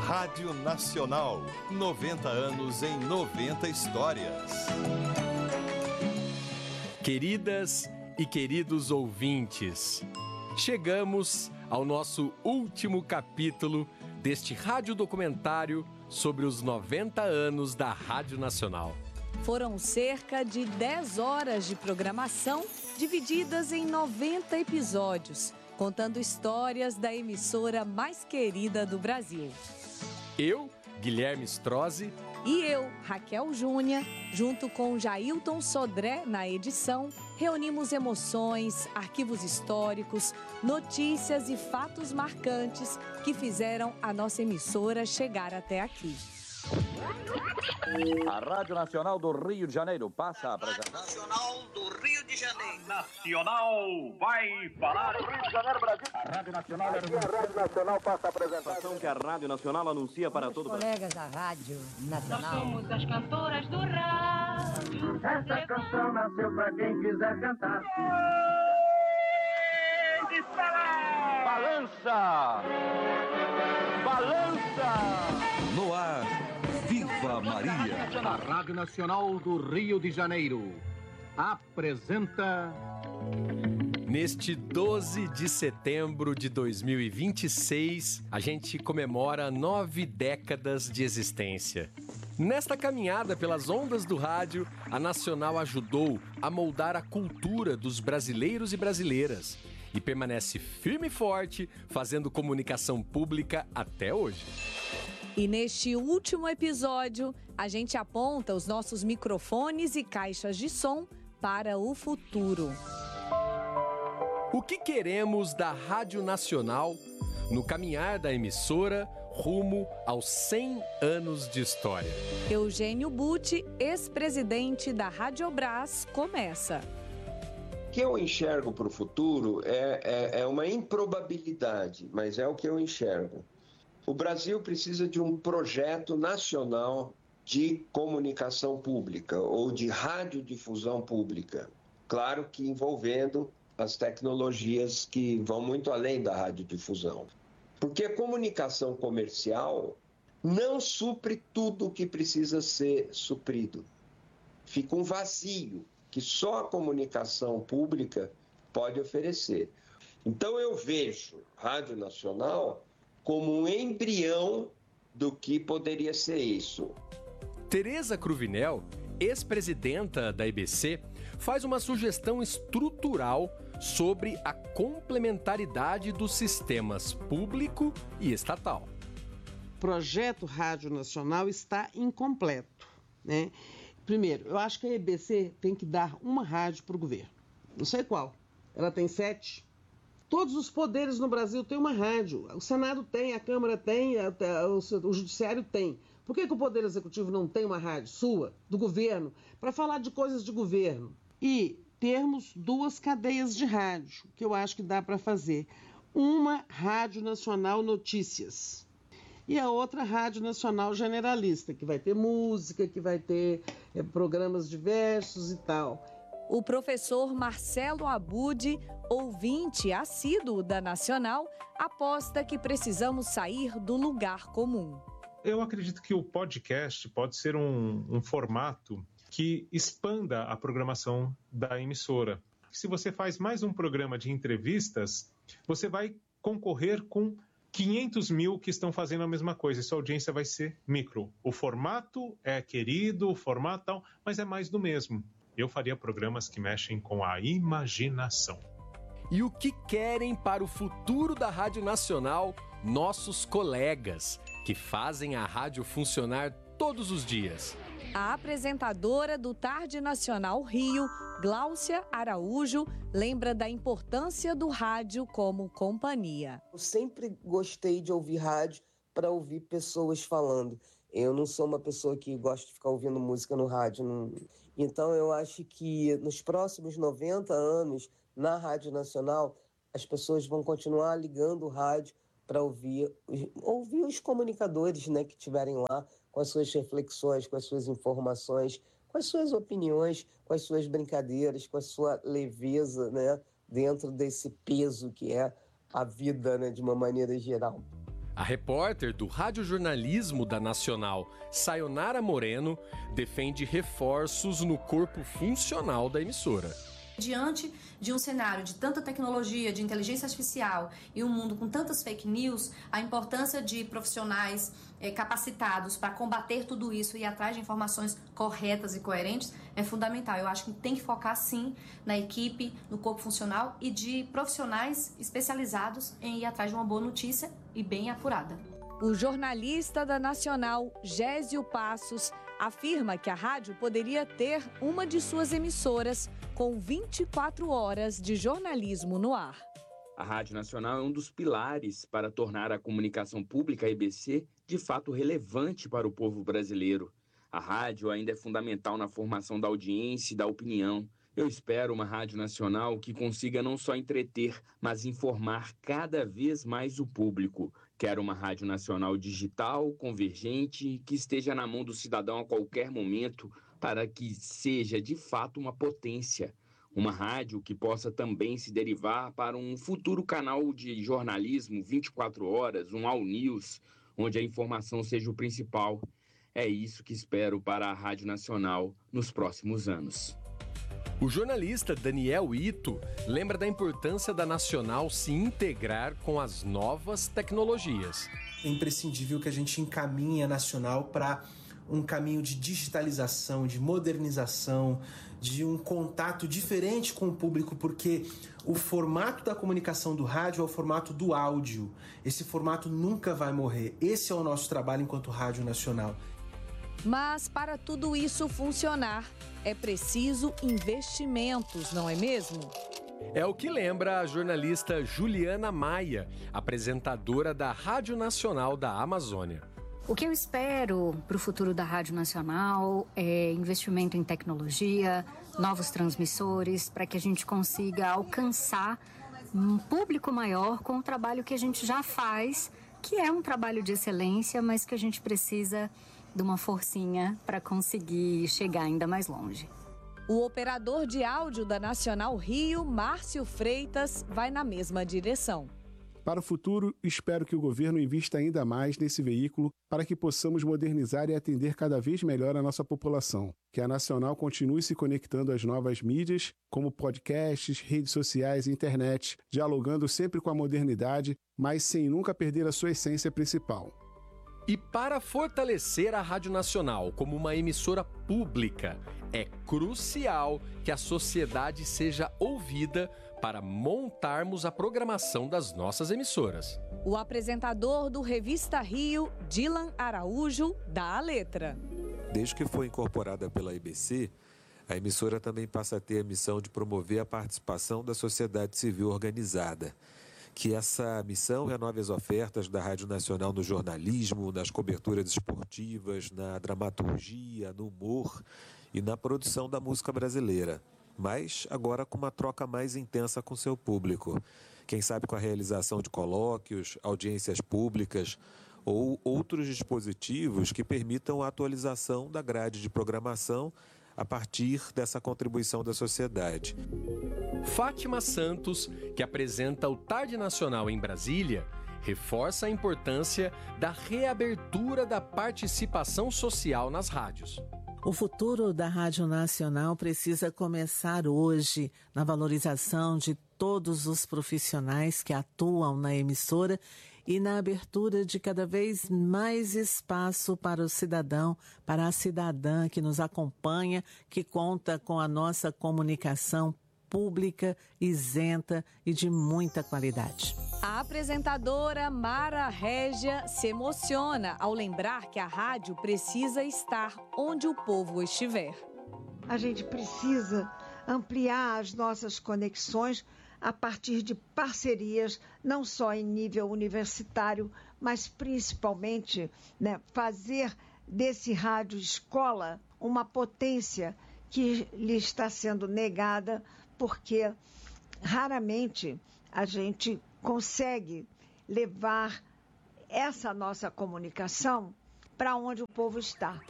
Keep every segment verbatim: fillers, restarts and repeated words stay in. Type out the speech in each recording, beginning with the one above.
Rádio Nacional, noventa anos em noventa histórias. Queridas e queridos ouvintes, chegamos ao nosso último capítulo deste radiodocumentário sobre os noventa anos da Rádio Nacional. Foram cerca de dez horas de programação, divididas em noventa episódios, contando histórias da emissora mais querida do Brasil. Eu, Guilherme Strozzi, e eu, Raquel Júnior, junto com Jailton Sodré na edição, reunimos emoções, arquivos históricos, notícias e fatos marcantes que fizeram a nossa emissora chegar até aqui. A Rádio Nacional do Rio de Janeiro passa a apresentar. Rádio Nacional do Rio de Janeiro. Nacional vai falar. Rio de Janeiro, Brasil. A Rádio Nacional. Aqui a Rádio Nacional passa a apresentação que a Rádio Nacional anuncia para todo o Brasil. Colegas da Rádio Nacional. Nós somos as cantoras do rádio. Essa canção nasceu pra quem quiser cantar. Balança! Balança! No ar, Viva Maria! A Rádio Nacional do Rio de Janeiro apresenta... Neste doze de setembro de dois mil e vinte e seis, a gente comemora nove décadas de existência. Nesta caminhada pelas ondas do rádio, a Nacional ajudou a moldar a cultura dos brasileiros e brasileiras e permanece firme e forte, fazendo comunicação pública até hoje. E neste último episódio, a gente aponta os nossos microfones e caixas de som para o futuro. O que queremos da Rádio Nacional no caminhar da emissora rumo aos cem anos de história? Eugênio Butti, ex-presidente da Radiobras, começa. O que eu enxergo para o futuro é, é, é uma improbabilidade, mas é o que eu enxergo. O Brasil precisa de um projeto nacional de comunicação pública ou de radiodifusão pública. Claro que envolvendo as tecnologias que vão muito além da radiodifusão. Porque a comunicação comercial não supre tudo o que precisa ser suprido. Fica um vazio que só a comunicação pública pode oferecer. Então eu vejo Rádio Nacional como um embrião do que poderia ser isso. Tereza Cruvinel, ex-presidenta da I B C, faz uma sugestão estrutural sobre a complementaridade dos sistemas público e estatal. O projeto Rádio Nacional está incompleto, né? Primeiro, eu acho que a I B C tem que dar uma rádio para o governo. Não sei qual. Ela tem sete. Todos os poderes no Brasil têm uma rádio. O Senado tem, a Câmara tem, a, a, o, o Judiciário tem. Por que, que o Poder Executivo não tem uma rádio sua, do governo, para falar de coisas de governo? E termos duas cadeias de rádio, que eu acho que dá para fazer. Uma Rádio Nacional Notícias e a outra Rádio Nacional Generalista, que vai ter música, que vai ter é, programas diversos e tal. O professor Marcelo Abud, ouvinte assíduo da Nacional, aposta que precisamos sair do lugar comum. Eu acredito que o podcast pode ser um, um formato que expanda a programação da emissora. Se você faz mais um programa de entrevistas, você vai concorrer com quinhentos mil que estão fazendo a mesma coisa, e sua audiência vai ser micro. O formato é querido, o formato tal, mas é mais do mesmo. Eu faria programas que mexem com a imaginação. E o que querem para o futuro da Rádio Nacional nossos colegas, que fazem a rádio funcionar todos os dias? A apresentadora do Tarde Nacional Rio, Gláucia Araújo, lembra da importância do rádio como companhia. Eu sempre gostei de ouvir rádio para ouvir pessoas falando. Eu não sou uma pessoa que gosta de ficar ouvindo música no rádio. Não... Então eu acho que nos próximos noventa anos, na Rádio Nacional, as pessoas vão continuar ligando o rádio para ouvir, ouvir os comunicadores, né, que estiverem lá com as suas reflexões, com as suas informações, com as suas opiniões, com as suas brincadeiras, com a sua leveza, né, dentro desse peso que é a vida, né, de uma maneira geral. A repórter do radiojornalismo da Nacional, Sayonara Moreno, defende reforços no corpo funcional da emissora. Diante de um cenário de tanta tecnologia, de inteligência artificial e um mundo com tantas fake news, a importância de profissionais eh, capacitados para combater tudo isso e ir atrás de informações corretas e coerentes é fundamental. Eu acho que tem que focar, sim, na equipe, no corpo funcional e de profissionais especializados em ir atrás de uma boa notícia e bem apurada. O jornalista da Nacional, Gésio Passos, afirma que a rádio poderia ter uma de suas emissoras com vinte e quatro horas de jornalismo no ar. A Rádio Nacional é um dos pilares para tornar a comunicação pública, a E B C, de fato relevante para o povo brasileiro. A rádio ainda é fundamental na formação da audiência e da opinião. Eu espero uma Rádio Nacional que consiga não só entreter, mas informar cada vez mais o público. Quero uma Rádio Nacional digital, convergente, que esteja na mão do cidadão a qualquer momento, para que seja de fato uma potência. Uma rádio que possa também se derivar para um futuro canal de jornalismo vinte e quatro horas, um All News, onde a informação seja o principal. É isso que espero para a Rádio Nacional nos próximos anos. O jornalista Daniel Ito lembra da importância da Nacional se integrar com as novas tecnologias. É imprescindível que a gente encaminhe a Nacional para um caminho de digitalização, de modernização, de um contato diferente com o público, porque o formato da comunicação do rádio é o formato do áudio. Esse formato nunca vai morrer. Esse é o nosso trabalho enquanto Rádio Nacional. Mas para tudo isso funcionar, é preciso investimentos, não é mesmo? É o que lembra a jornalista Juliana Maia, apresentadora da Rádio Nacional da Amazônia. O que eu espero para o futuro da Rádio Nacional é investimento em tecnologia, novos transmissores, para que a gente consiga alcançar um público maior com o trabalho que a gente já faz, que é um trabalho de excelência, mas que a gente precisa de uma forcinha para conseguir chegar ainda mais longe. O operador de áudio da Nacional Rio, Márcio Freitas, vai na mesma direção. Para o futuro, espero que o governo invista ainda mais nesse veículo para que possamos modernizar e atender cada vez melhor a nossa população. Que a Nacional continue se conectando às novas mídias, como podcasts, redes sociais e internet, dialogando sempre com a modernidade, mas sem nunca perder a sua essência principal. E para fortalecer a Rádio Nacional como uma emissora pública, é crucial que a sociedade seja ouvida para montarmos a programação das nossas emissoras. O apresentador do Revista Rio, Dylan Araújo, dá a letra. Desde que foi incorporada pela E B C, a emissora também passa a ter a missão de promover a participação da sociedade civil organizada. Que essa missão renove as ofertas da Rádio Nacional no jornalismo, nas coberturas esportivas, na dramaturgia, no humor e na produção da música brasileira. Mas agora com uma troca mais intensa com seu público. Quem sabe com a realização de colóquios, audiências públicas ou outros dispositivos que permitam a atualização da grade de programação a partir dessa contribuição da sociedade. Fátima Santos, que apresenta o Tarde Nacional em Brasília, reforça a importância da reabertura da participação social nas rádios. O futuro da Rádio Nacional precisa começar hoje na valorização de todos os profissionais que atuam na emissora e na abertura de cada vez mais espaço para o cidadão, para a cidadã que nos acompanha, que conta com a nossa comunicação pública, isenta e de muita qualidade. A apresentadora Mara Régia se emociona ao lembrar que a rádio precisa estar onde o povo estiver. A gente precisa ampliar as nossas conexões a partir de parcerias, não só em nível universitário, mas principalmente, né, fazer desse rádio escola uma potência que lhe está sendo negada, porque raramente a gente consegue levar essa nossa comunicação para onde o povo está.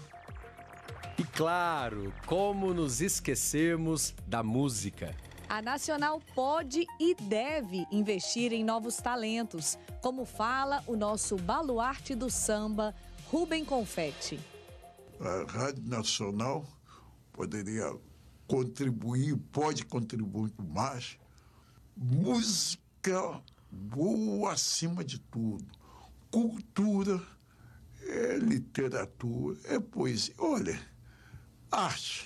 E claro, como nos esquecermos da música? A Nacional pode e deve investir em novos talentos, como fala o nosso baluarte do samba, Rubem Confetti. A Rádio Nacional poderia contribuir, pode contribuir mais. Música boa acima de tudo. Cultura, é literatura, é poesia. Olha, arte.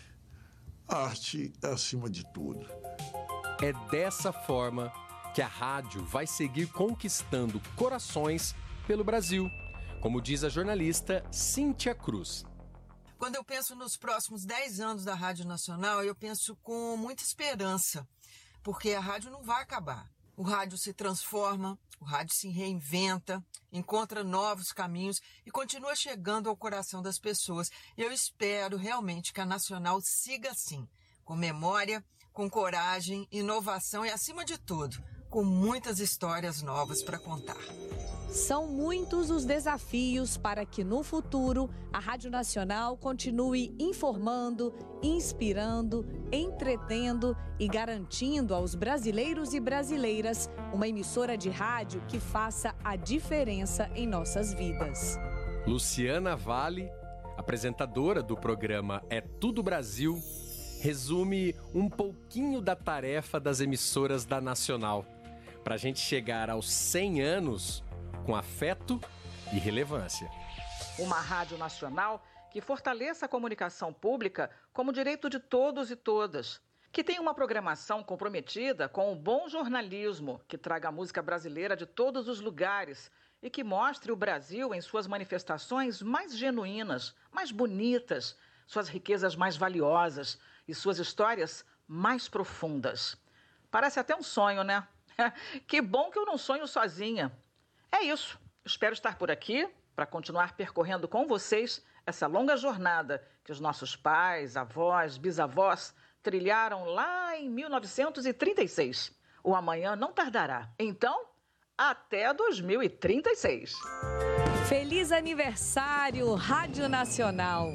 Arte acima de tudo. É dessa forma que a rádio vai seguir conquistando corações pelo Brasil, como diz a jornalista Cíntia Cruz. Quando eu penso nos próximos dez anos da Rádio Nacional, eu penso com muita esperança, porque a rádio não vai acabar. O rádio se transforma, o rádio se reinventa, encontra novos caminhos e continua chegando ao coração das pessoas. Eu espero realmente que a Nacional siga assim, com memória, com coragem, inovação e, acima de tudo, com muitas histórias novas para contar. São muitos os desafios para que no futuro a Rádio Nacional continue informando, inspirando, entretendo e garantindo aos brasileiros e brasileiras uma emissora de rádio que faça a diferença em nossas vidas. Luciana Vale, apresentadora do programa É Tudo Brasil, resume um pouquinho da tarefa das emissoras da Nacional, para a gente chegar aos cem anos com afeto e relevância. Uma rádio nacional que fortaleça a comunicação pública como direito de todos e todas, que tenha uma programação comprometida com o bom jornalismo, que traga a música brasileira de todos os lugares e que mostre o Brasil em suas manifestações mais genuínas, mais bonitas, suas riquezas mais valiosas e suas histórias mais profundas. Parece até um sonho, né? Que bom que eu não sonho sozinha. É isso. Espero estar por aqui para continuar percorrendo com vocês essa longa jornada que os nossos pais, avós, bisavós trilharam lá em mil novecentos e trinta e seis. O amanhã não tardará. Então, até dois mil e trinta e seis. Feliz aniversário, Rádio Nacional!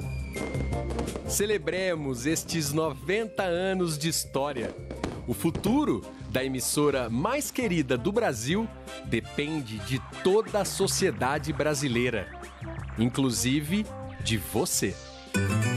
Celebremos estes noventa anos de história. O futuro da emissora mais querida do Brasil depende de toda a sociedade brasileira, inclusive de você.